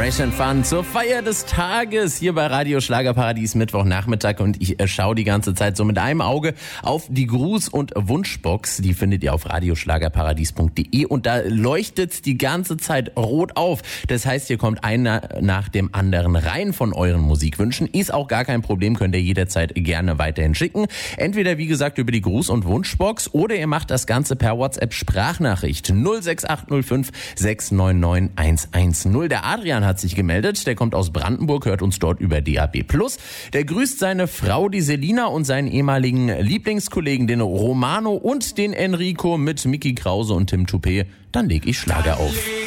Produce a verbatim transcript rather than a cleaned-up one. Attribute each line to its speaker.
Speaker 1: Fresh and Fun zur Feier des Tages hier bei Radio Schlagerparadies Mittwochnachmittag und ich äh, schaue die ganze Zeit so mit einem Auge auf die Gruß- und Wunschbox. Die findet ihr auf radioschlagerparadies punkt de und da leuchtet die ganze Zeit rot auf. Das heißt, hier kommt einer nach dem anderen rein von euren Musikwünschen. Ist auch gar kein Problem, könnt ihr jederzeit gerne weiterhin schicken. Entweder wie gesagt über die Gruß- und Wunschbox oder ihr macht das Ganze per WhatsApp-Sprachnachricht null sechs acht null fünf sechs neun neun eins eins null. Der Adrian hat sich gemeldet, der kommt aus Brandenburg, hört uns dort über D A B plus. Der grüßt seine Frau, die Selina, und seinen ehemaligen Lieblingskollegen, den Romano und den Enrico mit Mickey Krause und Tim Toupé. Dann leg ich Schlager auf.